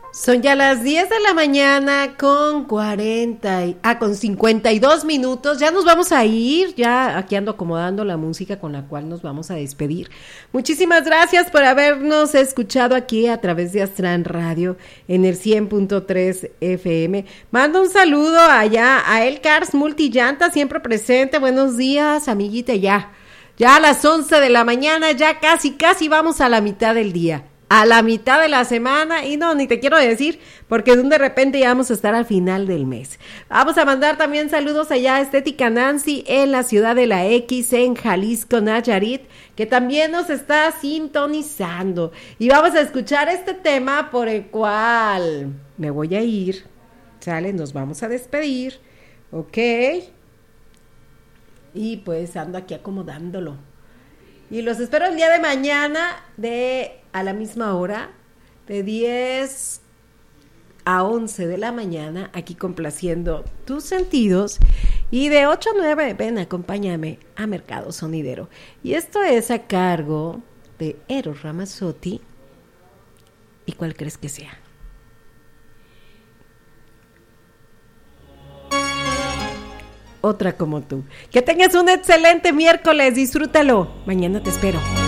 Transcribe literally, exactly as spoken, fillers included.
Son ya las diez de la mañana con cuarenta, y, ah, con cincuenta y dos minutos. Ya nos vamos a ir, ya aquí ando acomodando la música con la cual nos vamos a despedir. Muchísimas gracias por habernos escuchado aquí a través de Astran Radio en el cien punto tres F M. Mando un saludo allá a El Cars Multillanta, siempre presente. Buenos días, amiguita, ya. Ya a las once de la mañana, ya casi, casi vamos a la mitad del día. A la mitad de la semana, y no, ni te quiero decir, porque de repente ya vamos a estar al final del mes. Vamos a mandar también saludos allá a Estética Nancy en la ciudad de la X, en Jalisco, Nayarit, que también nos está sintonizando. Y vamos a escuchar este tema por el cual me voy a ir, ¿sale? Nos vamos a despedir, ¿ok? Y pues ando aquí acomodándolo. Y los espero el día de mañana de a la misma hora, de diez a once de la mañana, aquí complaciendo tus sentidos. Y de ocho a nueve, ven, acompáñame a Mercado Sonidero. Y esto es a cargo de Eros Ramazzotti. ¿Y cuál crees que sea? Otra como tú. Que tengas un excelente miércoles, disfrútalo. Mañana te espero.